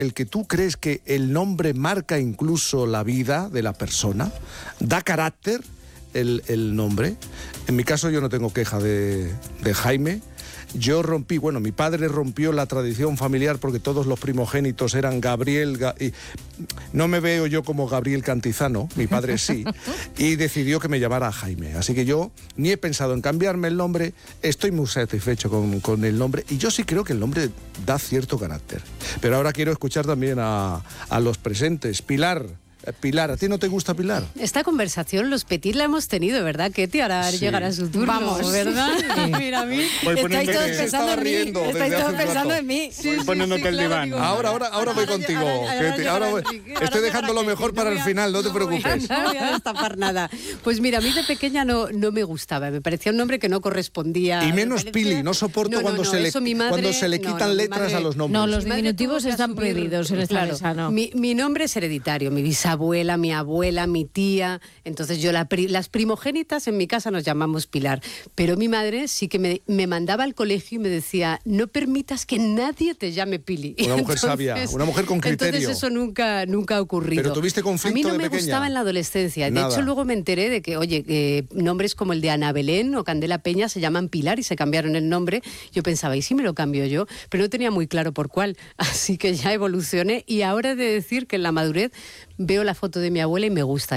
el que tú crees que el nombre marca incluso la vida de la persona, da carácter el nombre. En mi caso yo no tengo queja de Jaime. Yo rompí, mi padre rompió la tradición familiar porque todos los primogénitos eran Gabriel, y no me veo yo como Gabriel Cantizano, mi padre sí, y decidió que me llamara Jaime. Así que yo ni he pensado en cambiarme el nombre, estoy muy satisfecho con el nombre, y yo sí creo que el nombre da cierto carácter. Pero ahora quiero escuchar también a los presentes. Pilar, ¿a ti no te gusta Pilar? Esta conversación los Petit la hemos tenido, ¿verdad, Ketty? Ahora llegará su turno. Vamos, ¿verdad? Mira, a mí. Estáis todos pensando en mí. Estáis todos pensando en mí. Poniéndote el diván. Ahora voy contigo, Ketty. Estoy dejando lo mejor para el final, no te preocupes. No voy a destapar nada. Pues mira, a mí de pequeña no me gustaba. Me parecía un nombre que no correspondía. Y menos Pili, no soporto cuando se le quitan letras a los nombres. No, los diminutivos están prohibidos en esta mesa, no. Mi nombre es hereditario, mi bisabuela, mi abuela, mi tía. Entonces yo las primogénitas en mi casa nos llamamos Pilar. Pero mi madre sí que me mandaba al colegio y me decía, no permitas que nadie te llame Pili. Una mujer sabia, una mujer con criterio. Entonces eso nunca ha ocurrido. ¿Pero tuviste conflicto de pequeña? A mí no me gustaba en la adolescencia. Nada. De hecho, luego me enteré de que, nombres como el de Ana Belén o Candela Peña se llaman Pilar y se cambiaron el nombre. Yo pensaba, ¿y si me lo cambio yo? Pero no tenía muy claro por cuál. Así que ya evolucioné y ahora he de decir que en la madurez veo la foto de mi abuela y me gusta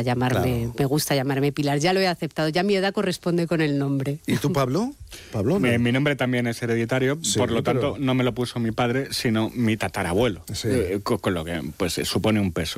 llamarme Pilar. Ya lo he aceptado, ya mi edad corresponde con el nombre. ¿Y tú, Pablo? ¿No? Mi nombre también es hereditario, sí, por lo tanto no me lo puso mi padre, sino mi tatarabuelo, sí. Con lo que pues supone un peso.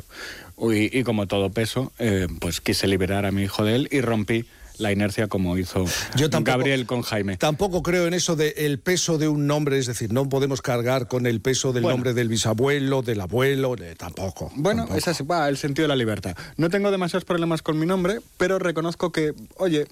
Y como todo peso, pues quise liberar a mi hijo de él y rompí la inercia como hizo Gabriel con Jaime. Tampoco creo en eso del peso de un nombre, es decir, no podemos cargar con el peso del nombre del bisabuelo, del abuelo, tampoco. Bueno, tampoco. es así, el sentido de la libertad. No tengo demasiados problemas con mi nombre, pero reconozco que, oye,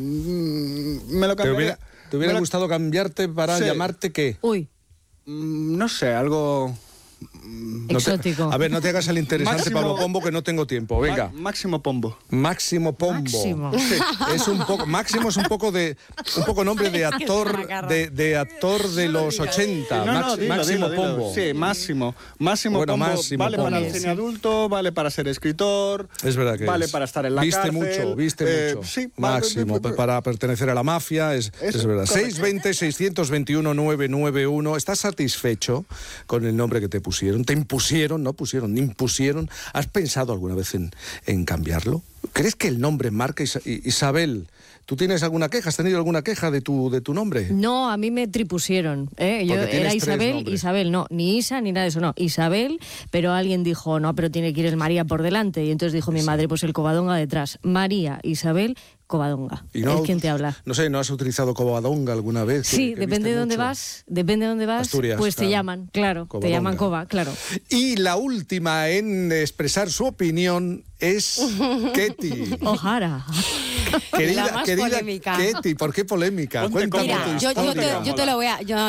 me lo cambiaría. ¿Te hubiera gustado cambiarte para llamarte qué? Uy. No sé, algo... exótico. No te hagas el interesante, Pablo Pombo, que no tengo tiempo. Venga. Máximo Pombo. Máximo Pombo. Máximo. Sí, es un poco. Máximo es un poco nombre de actor de actor de los 80. Máximo Pombo. Sí, Máximo. Máximo Pombo. Vale Pombo. para el cine adulto, vale para ser escritor. Es verdad que vale para estar en la cárcel. Viste mucho. Sí, Máximo, para pertenecer a la mafia, es verdad. 620-621-991. ¿Estás satisfecho con el nombre que te pusieron? ¿Te impusieron? ¿Has pensado alguna vez en cambiarlo? ¿Crees que el nombre marca? Isabel, ¿tú tienes alguna queja? ¿Has tenido alguna queja de tu nombre? No, a mí me tripusieron. Yo era Isabel, no, ni Isa ni nada de eso, no. Isabel, pero alguien dijo, no, pero tiene que ir el María por delante. Y entonces dijo mi madre, pues el Covadonga detrás. María, Isabel, Covadonga. ¿Y no, es quien te habla? No sé, ¿no has utilizado Covadonga alguna vez? Sí, depende de dónde vas, Asturias, pues te llaman, claro, Covadonga. te llaman Cova, claro. Y la última en expresar su opinión es Ketty. Ojara. Querida polémica. Ketty, ¿por qué polémica? Cuéntame Mira, tu yo historia. te lo voy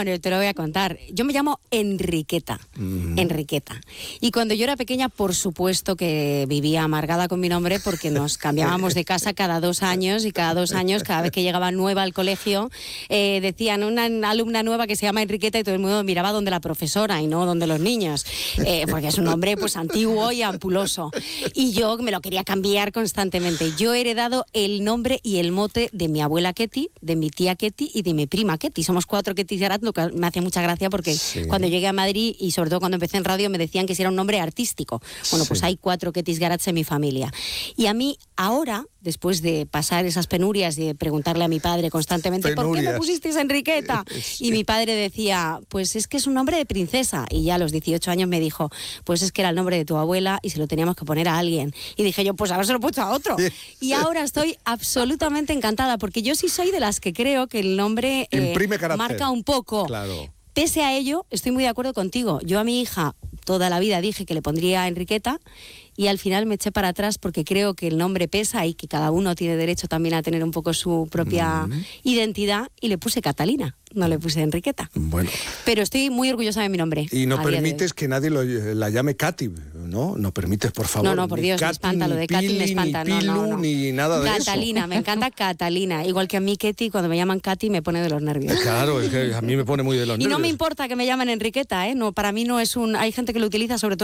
a contar. Yo me llamo Enriqueta. Enriqueta. Y cuando yo era pequeña, por supuesto que vivía amargada con mi nombre porque nos cambiábamos de casa cada 2 años y cada 2 años, cada vez que llegaba nueva al colegio, decían una alumna nueva que se llama Enriqueta y todo el mundo miraba donde la profesora y no donde los niños, porque es un nombre pues antiguo y ampuloso. Y yo me lo quería cambiar constantemente. Yo he heredado el nombre y el mote de mi abuela Ketty, de mi tía Ketty y de mi prima Ketty. Somos 4 Ketty Garat, lo que me hacía mucha gracia porque cuando llegué a Madrid y sobre todo cuando empecé en radio me decían que si era un nombre artístico. Bueno, pues hay 4 Ketty Garats en mi familia. Y a mí ahora, después de pasar esas penurias y de preguntarle a mi padre constantemente, ¿por qué me pusisteis Enriqueta? Y mi padre decía, pues es que es un nombre de princesa. Y ya a los 18 años me dijo, pues es que era el nombre de tu abuela y se lo teníamos que poner a alguien. Y dije yo, pues habérselo puesto a otro. Y ahora estoy absolutamente encantada, porque yo sí soy de las que creo que el nombre marca un poco. Claro. Pese a ello, estoy muy de acuerdo contigo. Yo a mi hija toda la vida dije que le pondría Enriqueta y al final me eché para atrás porque creo que el nombre pesa y que cada uno tiene derecho también a tener un poco su propia identidad y le puse Catalina, no le puse Enriqueta. Bueno. Pero estoy muy orgullosa de mi nombre. Y no permites que nadie la llame Katy, ¿no? No permites, por favor. No, por Dios, Katy, me espanta, lo de Katy me espanta. Ni Pilu, ni nada de Catalina, eso. me encanta Catalina. Igual que a mí, Ketty, cuando me llaman Katy me pone de los nervios. Claro, es que a mí me pone muy de los nervios. Y no me importa que me llamen Enriqueta, ¿eh? No, para mí no es un... Hay gente que lo utiliza sobre todo